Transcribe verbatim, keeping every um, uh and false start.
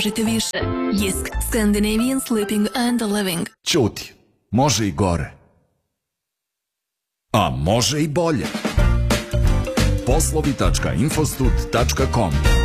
Možete više. Jisk, Scandinavian Sleeping and Living. Ćuti, može i gore. A može i bolje. poslovi tačka infostud tačka com